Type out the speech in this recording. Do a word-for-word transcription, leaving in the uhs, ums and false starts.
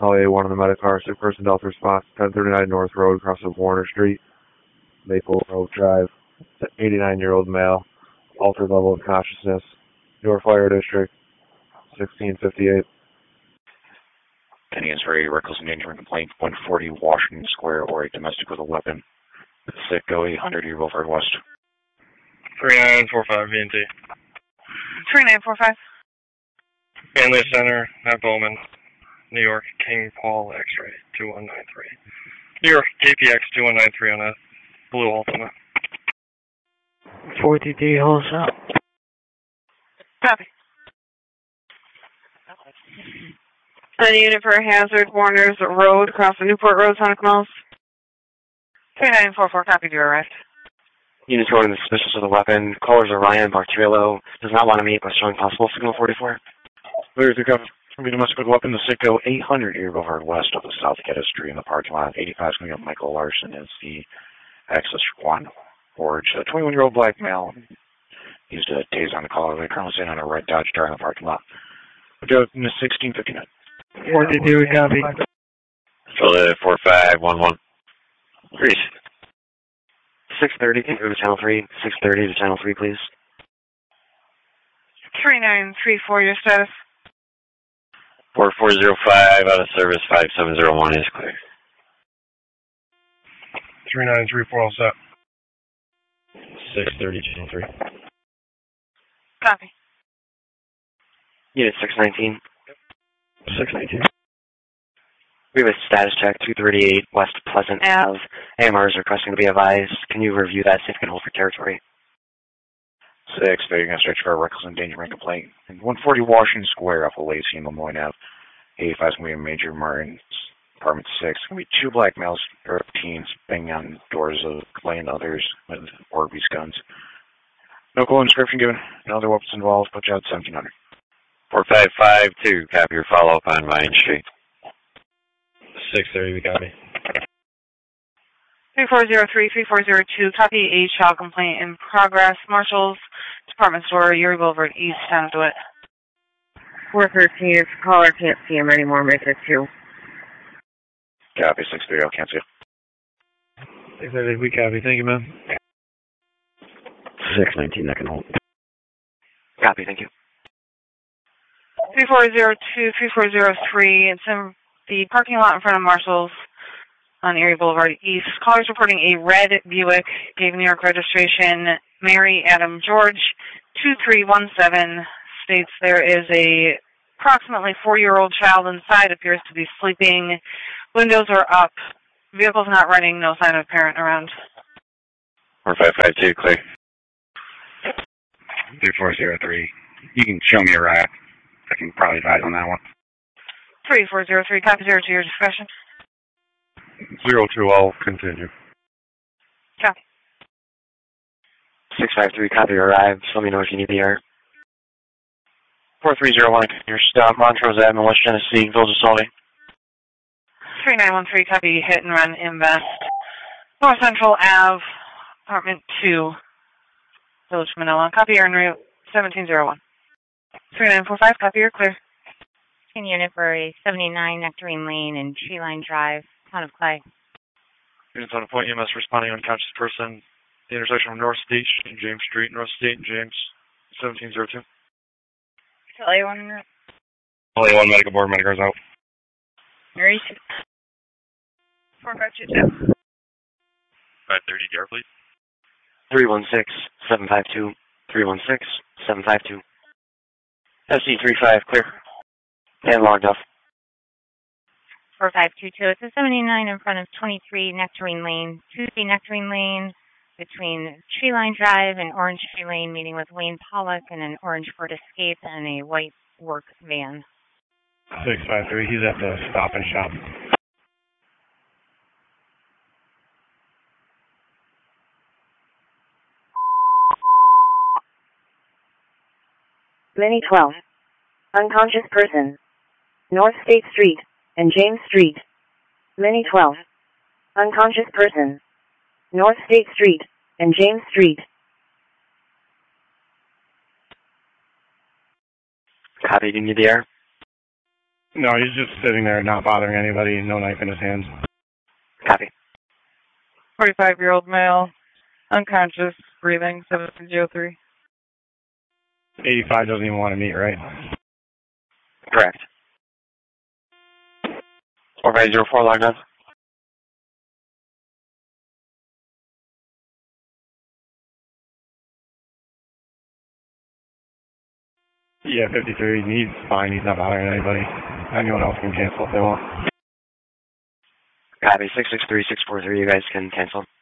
Call A one on the Medicar, sick person Delta response, ten thirty-nine North Road, across of Warner Street, Maple Grove Drive, eighty-nine-year-old male, altered level of consciousness, Newark Fire District, sixteen fifty-eight. Any answer for a reckless endangerment complaint, one forty Washington Square, or a domestic with a weapon. Sick, go eight hundred, you're Wilford West. three nine four five V N T. three nine four five. Family Center, Matt Bowman, New York, King Paul X-ray, two one nine three. New York, K P X two one nine three on a blue Ultima. forty-three holes up. Copy. Send a unit for Hazard, Warner's Road, across the Newport Road, Sonic Mills. three nine four four, copy, do arrive. Units going suspicious of the weapon. Callers are Ryan Bartuello. Does not want to meet, but showing possible signal forty-four. Clear to cover from the domestic with a weapon. The sick, go eight hundred, you're Wilford West of the South Geddes Street in the parking lot. eighty-five coming up. Michael Larson is the access one. Forge, a twenty-one-year-old black male. Used a tase on the caller. They're currently sitting on a red Dodge car in the parking lot. Go Miss sixteen fifty-nine. forty-two, copy. Philly four five one one. Great. six thirty, can you go to channel three? six thirty to channel three, please. three nine three four, your status. four four zero five, out of service, five seven zero one is clear. three nine three four, all set. six thirty, channel three. Copy. Unit six nineteen. six nineteen. We have a status check, two thirty-eight West Pleasant Ave. A M R is requesting to be advised. Can you review that, see if you can hold for territory? Six, they're going to search for a reckless endangerment complaint. And one forty Washington Square off of Lacey and Lemoyne Ave. eighty-five is going to be a Major Martin's apartment six. Going to be two black males, or teens, banging on doors of complaining to others with Orbeez guns. No call description given. No other weapons involved. Put you out seventeen hundred. four five five two, copy your follow-up on Vine Street. six thirty, we copy. three four zero three, three four zero two, copy a child complaint in progress. Marshall's Department Store, Erie Boulevard, East, San DeWitt. four thirteen, if the caller can't see him anymore, make it two. Copy, six thirty, can't see you. six thirty, we copy. Thank you, ma'am. six nineteen, that can hold. Copy, thank you. three four zero two, three four zero three, it's in the parking lot in front of Marshall's on Erie Boulevard East. Callers reporting a red Buick, gave New York registration, Mary Adam George, two three one seven, states there is a approximately four-year-old child inside, appears to be sleeping. Windows are up. Vehicle's not running, no sign of parent around. four five five two, clear. three four zero three. You can show me a ride. I can probably advise on that one. three four zero three, copy zero to your discretion. zero two, I'll continue. Copy. six five three, copy arrived. Let me know if you need the air. four three zero one, your stop, Montrose Avenue, West Genesee, Village of Salty. three nine one three, copy hit and run invest. North Central Ave, apartment two, Village Manila. Copy earn route seventeen zero one. three nine four five, copy, you're clear. Unit for a seventy-nine Nectarine Lane and Tree Line Drive, Town of Clay. Units on a point, E M S responding unconscious person. The intersection of North State and James Street, North State and James, seventeen zero two. L A one route. L A one medical board, medicars out. Mary two. four five two two. five thirty, D R, please. three one six, seven five two, three one six, seven five two. S C three five, clear. And logged off. four five two two. It's a seventy-nine in front of twenty-three Nectarine Lane. Tuesday Nectarine Lane between Tree Line Drive and Orange Tree Lane, meeting with Wayne Pollock and an orange Ford Escape and a white work van. six five three, he's at the Stop and Shop. Mini twelve. Unconscious person. North State Street and James Street. Mini twelve. Unconscious person. North State Street and James Street. Copy, do you need the air? No, he's just sitting there, not bothering anybody, no knife in his hands. Copy. forty-five-year-old male, unconscious, breathing, seven zero three. eighty-five doesn't even want to meet, right? Correct. four five zero four logged on. Yeah, fifty-three. He's fine. He's not bothering anybody. Anyone else can cancel if they want. Copy. six six three, six four three. You guys can cancel.